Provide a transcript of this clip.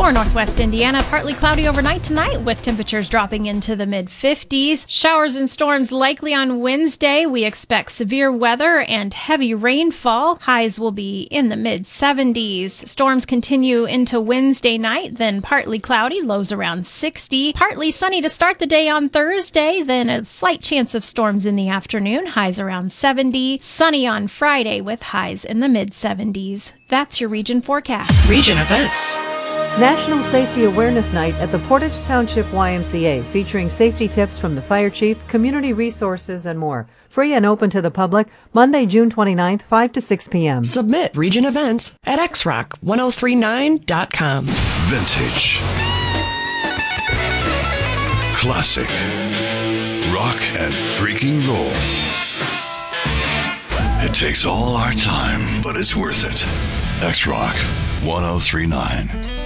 For Northwest Indiana, partly cloudy overnight tonight with temperatures dropping into the mid-50s. Showers and storms likely on Wednesday. We expect severe weather and heavy rainfall. Highs will be in the mid-70s. Storms continue into Wednesday night, then partly cloudy, lows around 60. Partly sunny to start the day on Thursday, then a slight chance of storms in the afternoon, highs around 70. Sunny on Friday with highs in the mid-70s. That's your region forecast. Region events. National Safety Awareness Night at the Portage Township YMCA, featuring safety tips from the fire chief, community resources, and more. Free and open to the public, Monday, June 29th, 5 to 6 p.m. Submit region events at xrock1039.com. Vintage. Classic. Rock and freaking roll. It takes all our time, but it's worth it. X-Rock 1039.